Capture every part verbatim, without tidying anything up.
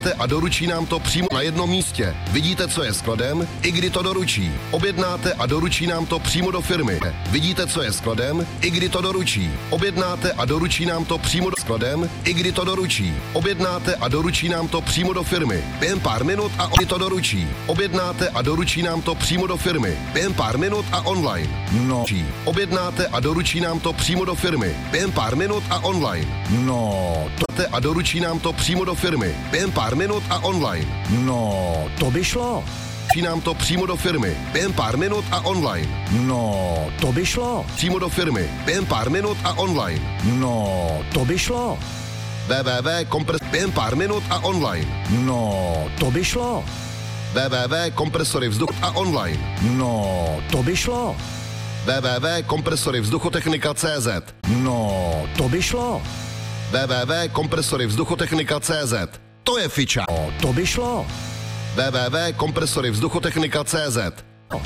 Objednáte a doručí nám to přímo na jednom místě. Vidíte, co je skladem, i kdy to doručí. Objednáte a doručí nám to přímo do firmy. Vidíte, co je skladem, i kdy to doručí. Objednáte a doručí nám to přímo do skladem, i kdy to doručí. Objednáte a doručí nám to přímo do firmy. Během pár minut a kdy to doručí. Objednáte a doručí nám to přímo do firmy. Během pár minut a online. No. Objednáte a doručí nám to přímo do firmy. Během pár minut a online. No. A doručí nám to přímo do firmy. Během pár minut a online. No, to by šlo. Doručí nám to přímo do firmy. Během pár minut a online. No, to by šlo. Přímo do firmy. Během pár minut a online. No, to by šlo. www kompres během pár minut a online. No, to by šlo. www kompresory vzduch a online. No, to by šlo. www kompresory vzduchotechnika tečka cé zet. No, to by šlo. www kompresory vzduchotechnika tečka cé zet. To je fiča. No, to by šlo. www kompresory vzduchotechnika tečka cé zet.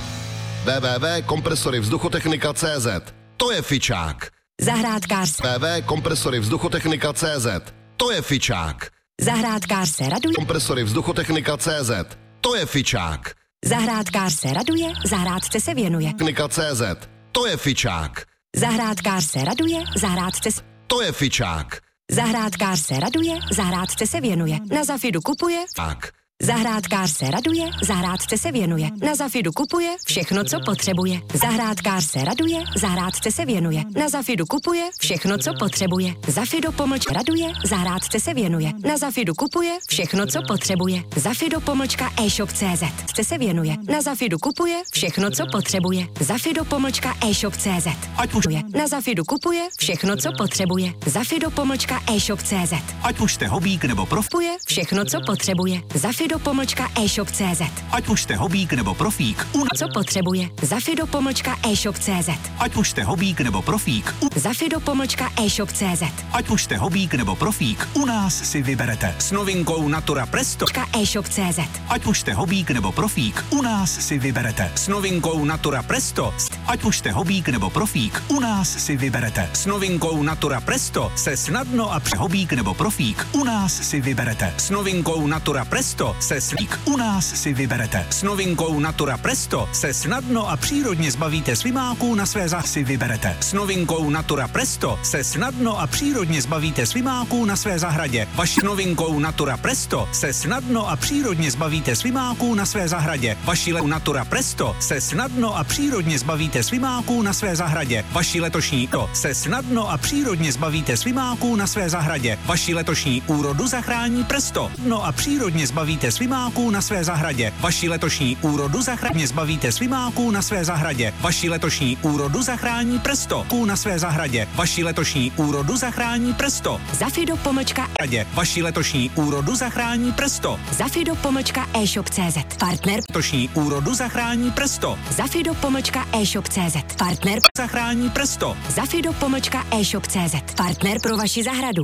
www kompresory vzduchotechnika tečka cé zet. To je fičák. Zahrádkář. www kompresory vzduchotechnika tečka cé zet. To je fičák. Zahrádkář se raduje. Kompresory vzduchotechnika tečka cé zet. To je fičák. Zahrádkář se raduje, zahrádce se věnuje. Technika tečka cé zet. To je fičák. Zahrádkář se raduje, zahrádce se... To je fičák. Zahrádkář se raduje, zahrádce se věnuje. Na Zafidu kupuje... Tak. Zahrádkář se raduje, zahrádce se věnuje. Na Zafidu kupuje všechno, co potřebuje. Zahrádkář se raduje, zahrádce se věnuje. Na Zafidu kupuje všechno, co potřebuje. Zafido pomlčka raduje, zahrádce se věnuje. Na Zafidu kupuje všechno, co potřebuje. Zafido pomlčka e-shop tečka cé zet. Chce se věnuje. Na Zafidu kupuje všechno, co potřebuje. Zafido pomlčka e-shop tečka cé zet. Ať už je. Na Zafidu kupuje všechno, co potřebuje. Zafido pomlčka e-shop tečka cé zet. Ať už jste hobík nebo prof. Kupuje všechno, co potřebuje. Zafido pomlčka e-shop tečka cé zet. Ať už jste hobík nebo profík. U... Co potřebuje. Zafido pomlčka e-shop tečka cé zet. Ať už jste hobík nebo profík. U... Zafido pomlčka e-shop tečka cé zet. Ať už jste hobík nebo profík. U nás si vyberete. S novinkou Natura Presto. e-shop tečka cé zet. Ať už jste hobík nebo profík. U nás si vyberete. S novinkou Natura Presto. Ať už jste hobík nebo profík. U nás si vyberete. S novinkou Natura Presto se snadno a při hobík nebo profík. U nás si vyberete. S novinkou Natura Presto se sník. U nás si vyberete. S novinkou Natura Presto se snadno a přírodně zbavíte slimáků na své zahradě. Si vyberete. S novinkou Natura Presto se snadno a přírodně zbavíte slimáků na své zahradě. Vaši novinkou Natura Presto se snadno a přírodně zbavíte slimáků na své zahradě. Vaši le- Natura Presto se snadno a přírodně zbavíte slimáků na své zahradě. Vaši letošní to se snadno a přírodně zbavíte slimáků na své zahradě. Vaši letošní úrodu zachrání Presto. No a přírodně zbavíte slimáků na své zahradě. Vaši letošní úrodu zachrání zbavíte slimáků na své zahradě. Vaši letošní úrodu zachrání Presto. Ků na své zahradě. Vaši letošní úrodu zachrání Presto. Zafido pomlčka Vaši letošní úrodu zachrání Presto. Zafido pomlčka e-shop tečka cé zet. Partner Letošní úrodu zachrání Presto. Zafido pomlčka e-shop tečka cé zet. Partner Zachrání Presto. Zafido pomlčka e-shop tečka cé zet. Partner pro vaši zahradu.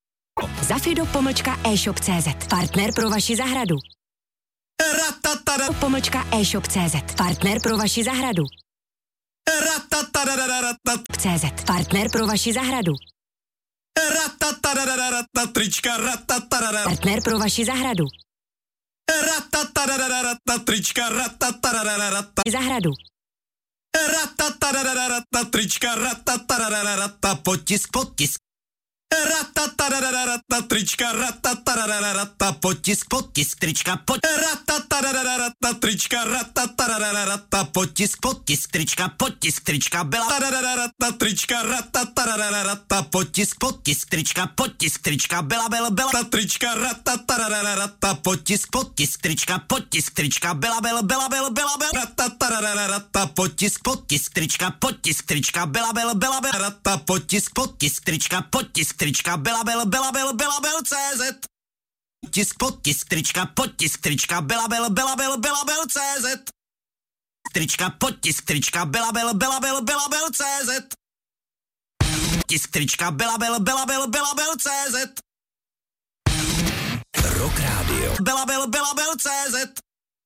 Zafido pomlčka e-shop tečka cé zet. Partner pro vaši zahradu. Pomlčka e-shop tečka cé zet. Partner pro vaši zahradu. cé zet. Partner pro vaši zahradu. Trička Partner pro vaši zahradu. Trička Zahradu. Trička potisk potisk. Trička potisk potisk. Trička trička potisk potisk. Trička potisk. Trička byla trička potisk potisk. Trička potisk. Trička byla byla byla trička potisk potisk. Trička potisk. Trička byla byla byla byla byla byla potisk potisk. Trička potisk. Trička byla byla byla byla potisk potisk. Trička potisk. Trička byla byla byla byla byla byla cé zet. Tisk potisk. Trička potisk. Trička byla byla byla byla byla byla cé zet. Trička potisk. Trička byla byla byla byla byla byla cé zet. Tisk trička byla byla byla byla byla byla cé zet. Rock Radio. Byla byla byla byla cé zet.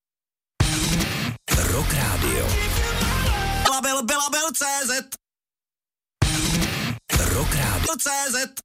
Rock Radio. Byla byla byla byla cé zet. Rock Radio. cé zet.